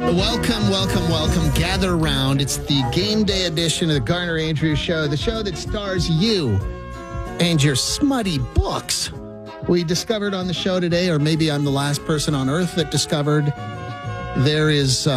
Welcome. Gather around. It's the game day edition of the Garner Andrews Show, the show that stars you and your smutty books. We discovered on the show today, or maybe I'm the last person on earth that discovered, there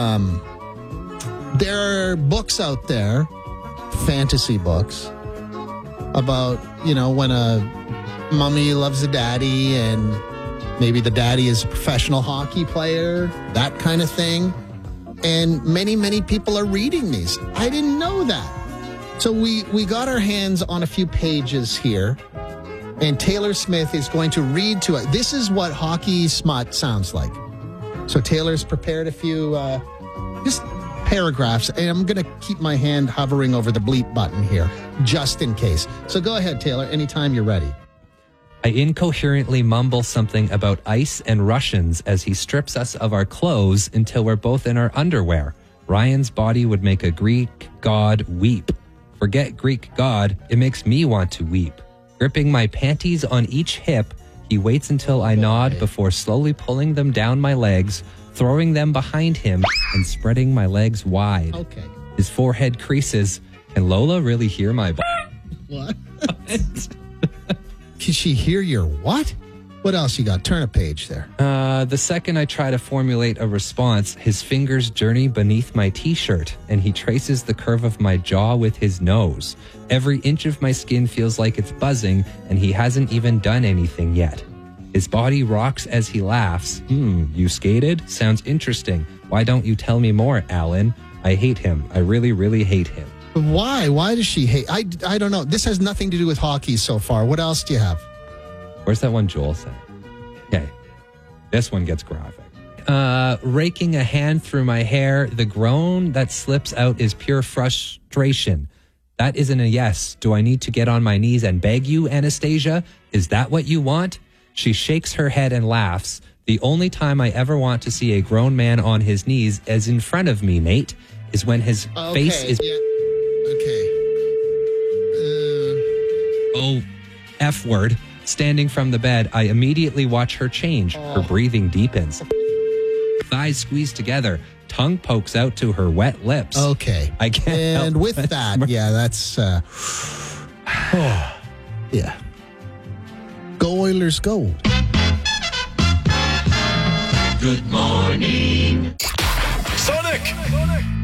are books out there, fantasy books, about, when a mummy loves a daddy and maybe the daddy is a professional hockey player, that kind of thing. And many, many people are reading these. I didn't know that. So we got our hands on a few pages here, and Taylor Smith is going to read to us. This is what hockey smut sounds like. So Taylor's prepared a few just paragraphs, and I'm going to keep my hand hovering over the bleep button here, just in case. So go ahead, Taylor, anytime you're ready. I incoherently mumble something about ice and Russians as he strips us of our clothes until we're both in our underwear. Ryan's body would make a Greek god weep. Forget Greek god, it makes me want to weep. Gripping my panties on each hip, he waits until I nod before slowly pulling them down my legs, throwing them behind him, and spreading my legs wide. Okay. His forehead creases. Can Lola really hear my... What? Can she hear your what? What else you got? Turn a page there. The second I try to formulate a response, his fingers journey beneath my t-shirt, and he traces the curve of my jaw with his nose. Every inch of my skin feels like it's buzzing, and he hasn't even done anything yet. His body rocks as he laughs. You skated? Sounds interesting. Why don't you tell me more, Alan? I hate him. I really, really hate him. Why? Why does she hate? I don't know. This has nothing to do with hockey so far. What else do you have? Where's that one Joel said? Okay. This one gets graphic. Raking a hand through my hair, the groan that slips out is pure frustration. That isn't a yes. Do I need to get on my knees and beg you, Anastasia? Is that what you want? She shakes her head and laughs. The only time I ever want to see a grown man on his knees as in front of me, Nate, is when his face is... Yeah. Okay. Oh, F word. Standing from the bed, I immediately watch her change. Her breathing deepens. Thighs squeeze together. Tongue pokes out to her wet lips. Okay. I can't And help with but that, yeah, that's... yeah. Go Oilers, go. Good morning. Sonic!